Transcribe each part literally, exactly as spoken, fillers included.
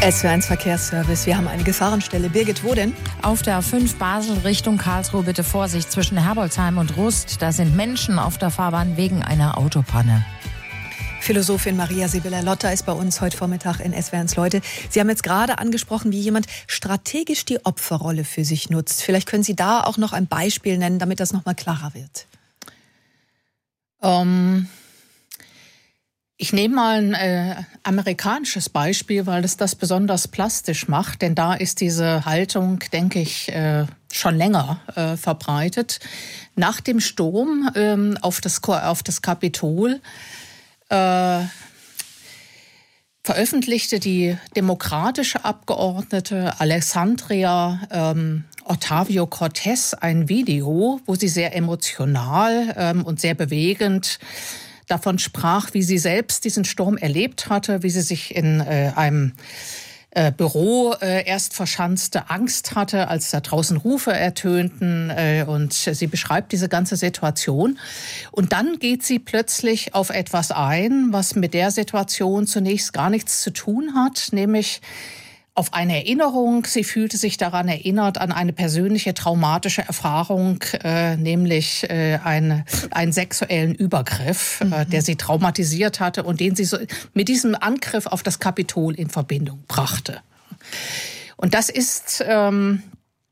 S W R eins Verkehrsservice. Wir haben eine Gefahrenstelle. Birgit, wo denn? Auf der A fünf Basel Richtung Karlsruhe bitte Vorsicht zwischen Herbolzheim und Rust. Da sind Menschen auf der Fahrbahn wegen einer Autopanne. Philosophin Maria Sibylla Lotter ist bei uns heute Vormittag in S W R eins Leute. Sie haben jetzt gerade angesprochen, wie jemand strategisch die Opferrolle für sich nutzt. Vielleicht können Sie da auch noch ein Beispiel nennen, damit das noch mal klarer wird. Um Ich nehme mal ein äh, amerikanisches Beispiel, weil es das besonders plastisch macht. Denn da ist diese Haltung, denke ich, äh, schon länger äh, verbreitet. Nach dem Sturm ähm, auf das, auf das Kapitol äh, veröffentlichte die demokratische Abgeordnete Alexandria ähm, Ocasio-Cortez ein Video, wo sie sehr emotional ähm, und sehr bewegend davon sprach, wie sie selbst diesen Sturm erlebt hatte, wie sie sich in äh, einem äh, Büro äh, erst verschanzte, Angst hatte, als da draußen Rufe ertönten. Äh, und sie beschreibt diese ganze Situation. Und dann geht sie plötzlich auf etwas ein, was mit der Situation zunächst gar nichts zu tun hat, nämlich auf eine Erinnerung. Sie fühlte sich daran erinnert, an eine persönliche traumatische Erfahrung, äh, nämlich äh, eine, einen sexuellen Übergriff, mhm. äh, der sie traumatisiert hatte und den sie so mit diesem Angriff auf das Kapitol in Verbindung brachte. Und das ist... Ähm,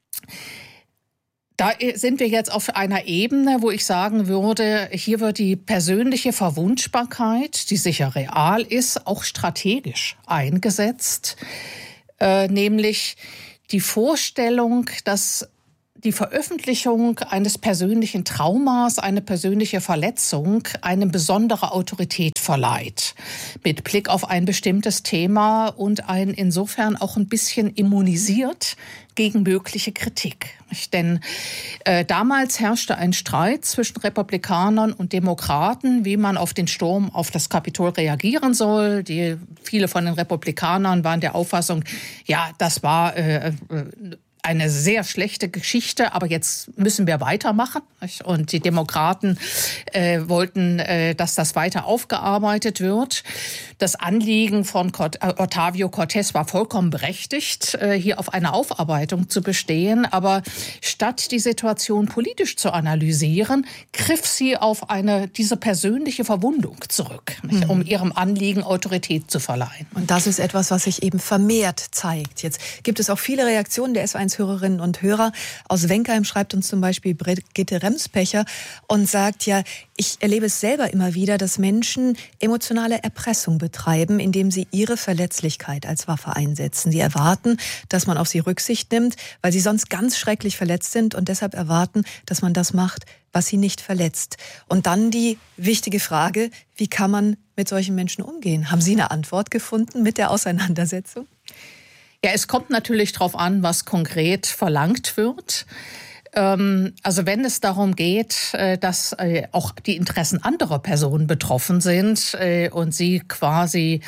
Da sind wir jetzt auf einer Ebene, wo ich sagen würde, hier wird die persönliche Verwundbarkeit, die sicher real ist, auch strategisch eingesetzt. Äh, nämlich die Vorstellung, dass die Veröffentlichung eines persönlichen Traumas, eine persönliche Verletzung, eine besondere Autorität verleiht. Mit Blick auf ein bestimmtes Thema und einen insofern auch ein bisschen immunisiert gegen mögliche Kritik. Denn äh, damals herrschte ein Streit zwischen Republikanern und Demokraten, wie man auf den Sturm auf das Kapitol reagieren soll. Die, viele von den Republikanern waren der Auffassung, ja, das war äh, eine sehr schlechte Geschichte, aber jetzt müssen wir weitermachen. Und die Demokraten äh, wollten, äh, dass das weiter aufgearbeitet wird. Das Anliegen von Ocasio-Cortez war vollkommen berechtigt, äh, hier auf eine Aufarbeitung zu bestehen. Aber statt die Situation politisch zu analysieren, griff sie auf eine diese persönliche Verwundung zurück, mhm. um ihrem Anliegen Autorität zu verleihen. Und das ist etwas, was sich eben vermehrt zeigt. Jetzt gibt es auch viele Reaktionen der S W R eins Hörerinnen und Hörer. Aus Wenkheim schreibt uns zum Beispiel Brigitte Remspecher und sagt ja, ich erlebe es selber immer wieder, dass Menschen emotionale Erpressung betreiben, indem sie ihre Verletzlichkeit als Waffe einsetzen. Sie erwarten, dass man auf sie Rücksicht nimmt, weil sie sonst ganz schrecklich verletzt sind und deshalb erwarten, dass man das macht, was sie nicht verletzt. Und dann die wichtige Frage, wie kann man mit solchen Menschen umgehen? Haben Sie eine Antwort gefunden mit der Auseinandersetzung? Ja, es kommt natürlich darauf an, was konkret verlangt wird. Also wenn es darum geht, dass auch die Interessen anderer Personen betroffen sind und sie quasi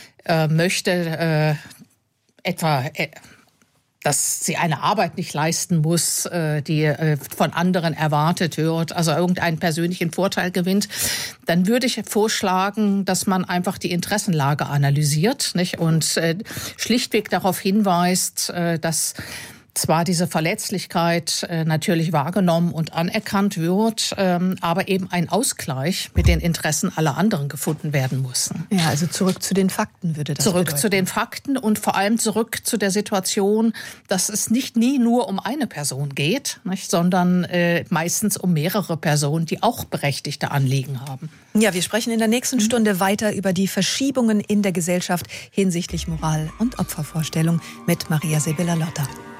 möchte etwa, dass sie eine Arbeit nicht leisten muss, die von anderen erwartet wird, also irgendeinen persönlichen Vorteil gewinnt, dann würde ich vorschlagen, dass man einfach die Interessenlage analysiert, nicht? Und schlichtweg darauf hinweist, dass zwar diese Verletzlichkeit äh, natürlich wahrgenommen und anerkannt wird, ähm, aber eben ein Ausgleich mit den Interessen aller anderen gefunden werden muss. Ja, also zurück zu den Fakten würde das Zurück bedeuten. zu den Fakten und vor allem zurück zu der Situation, dass es nicht nie nur um eine Person geht, nicht, sondern äh, meistens um mehrere Personen, die auch berechtigte Anliegen haben. Ja, wir sprechen in der nächsten Stunde weiter über die Verschiebungen in der Gesellschaft hinsichtlich Moral und Opfervorstellung mit Maria Sibylla Lotter.